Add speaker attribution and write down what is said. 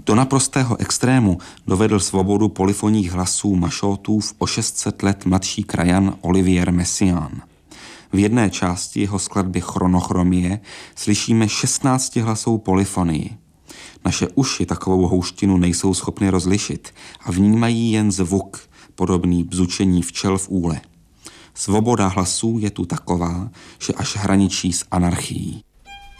Speaker 1: Do naprostého extrému dovedl svobodu polyfonních hlasů mašótův o 600 let mladší krajan Olivier Messiaen. V jedné části jeho skladby Chronochromie slyšíme 16hlasou polyfonii. Naše uši takovou houštinu nejsou schopny rozlišit a vnímají jen zvuk, podobný bzučení včel v úle. Svoboda hlasů je tu taková, že až hraničí s anarchií.